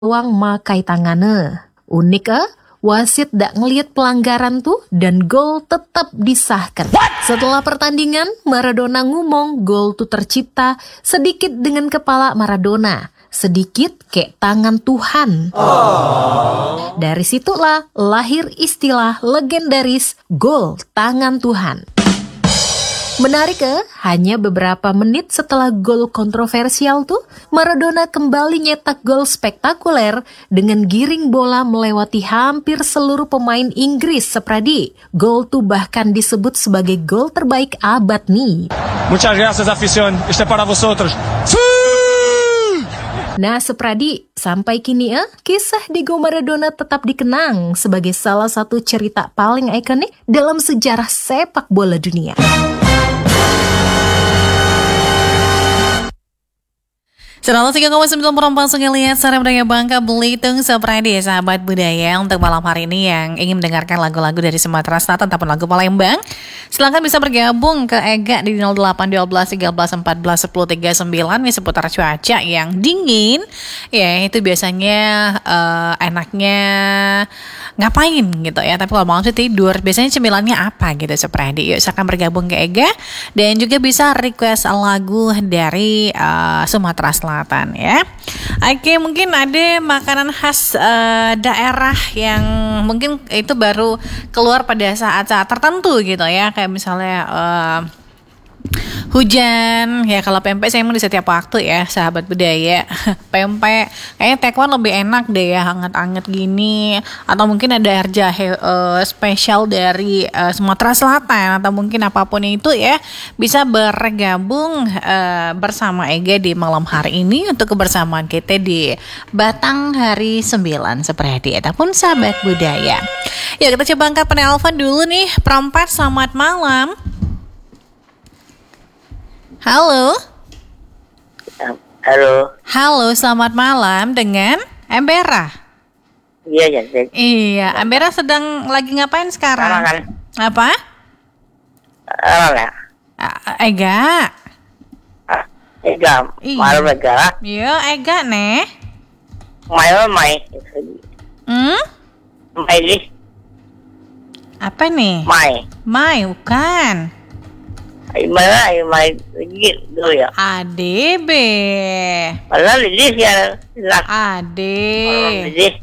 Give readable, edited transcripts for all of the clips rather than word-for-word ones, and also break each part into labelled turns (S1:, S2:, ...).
S1: uang makai tangannya. Unik wasit dak ngeliat pelanggaran tuh dan gol tetap disahkan. Setelah pertandingan, Maradona ngomong gol tuh tercipta sedikit dengan kepala Maradona, sedikit kayak tangan Tuhan. Dari situlah lahir istilah legendaris gol tangan Tuhan. Menarik hanya beberapa menit setelah gol kontroversial tuh, Maradona kembali nyetak gol spektakuler dengan giring bola melewati hampir seluruh pemain Inggris, Sepradi. Gol tuh bahkan disebut sebagai gol terbaik abad nih.
S2: Muchas gracias, afición. Este para vosotros.
S1: Nah, Sepradi, sampai kini kisah Diego Maradona tetap dikenang sebagai salah satu cerita paling ikonik dalam sejarah sepak bola dunia.
S3: 103,9 Perempuan Sungai Liat, Sarang Budaya Bangka Belitung, Sepradi, sahabat budaya. Untuk malam hari ini yang ingin mendengarkan lagu-lagu dari Sumatera Selatan ataupun lagu Palembang, silahkan bisa bergabung ke Ega di 08 12 13 14 10 39 nih seputar cuaca yang dingin. Ya, itu biasanya enaknya ngapain gitu ya. Tapi kalau malam sih tidur, biasanya cemilannya apa gitu, Sepradi. Yuk silahkan bergabung ke Ega dan juga bisa request lagu dari Sumatera Selatan ya. Oke, mungkin ada makanan khas daerah yang mungkin itu baru keluar pada saat-saat tertentu gitu ya, kayak misalnya hujan ya. Kalau pempek saya emang di setiap waktu ya, sahabat budaya. Pempek kayaknya tekwan lebih enak deh ya, hangat-hangat gini. Atau mungkin ada air jahe spesial dari Sumatera Selatan, atau mungkin apapun itu ya, bisa bergabung bersama Ega di malam hari ini untuk kebersamaan kita di Batang Hari 9 Sepradi ataupun sahabat budaya. Ya, kita coba angkat penelpon dulu nih. Perempat, selamat malam. Halo.
S4: Halo.
S3: Halo, selamat malam dengan Embera.
S4: Iya, ya.
S3: Iya, Embera sedang lagi ngapain sekarang?
S4: Kan?
S3: Apa?
S4: Ya.
S3: Ega.
S4: Ega.
S3: Iya.
S4: Malam Ega.
S3: Iya, Ega nih.
S4: Mai. Mai.
S3: Apa nih? Mai, bukan.
S4: Mai gitu ya.
S3: ADB.
S4: Padahal Lidis ya.
S3: Ade.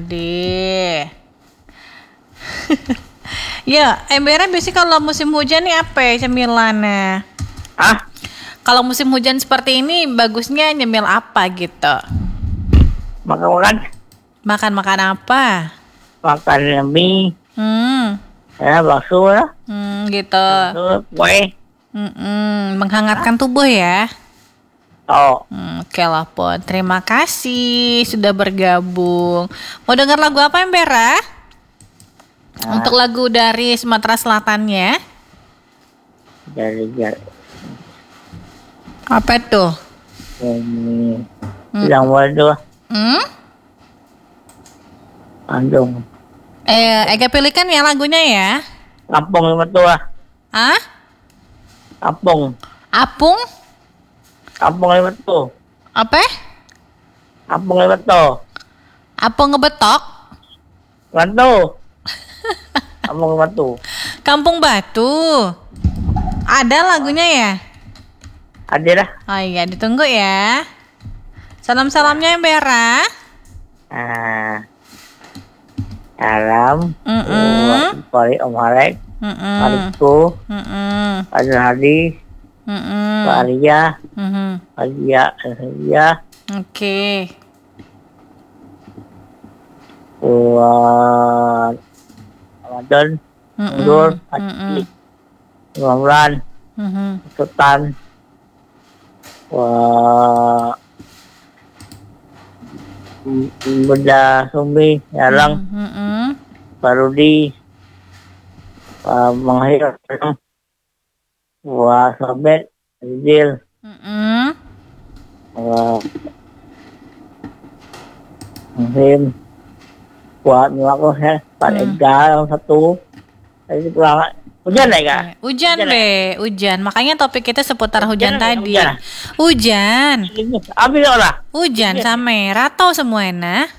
S3: Ya, Embera biasanya kalau musim hujan nih apa ya cemilannya? Kalau musim hujan seperti ini bagusnya nyemil apa gitu? Makan apa?
S4: Makan mie. Ya, bakso lah.
S3: Gitu.
S4: Kue.
S3: Menghangatkan tubuh ya. Oke lah, Pon. Terima kasih sudah bergabung. Mau dengar lagu apa, Embera? Untuk lagu dari Sumatera Selatannya. Apa tuh?
S4: Yang waduh. Andung.
S3: Ega pilihkan ya lagunya ya.
S4: Kampung Metua.
S3: Apung?
S4: Kampung Metua.
S3: Apa?
S4: Kampung Metua.
S3: Apung ngebetok?
S4: Batu. Kampung Batu.
S3: Kampung Batu. Ada lagunya ya?
S4: Ada lah.
S3: Oh iya, ditunggu ya. Salam-salamnya Embera.
S4: Salam. Om Alek. Mariku. Ada Hadi. Pak Arya. Arya.
S3: Oke.
S4: Buat Ramadan. Nur. Haji. Ramlan. Sultan. Bunda Sumbi. Yalang. Parudi. Menghir. Wah, Sobet. Rizil. Musim. Buat nyuap ya. Pak Ega yang satu. Jadi pulang Hujan ya kak?
S3: Hujan be, hujan. Makanya topik kita seputar hujan
S4: Hujan ya,
S3: tadi.
S4: hujan.
S3: Hujan.
S4: Ambil lah.
S3: Hujan sama ratau semua nah.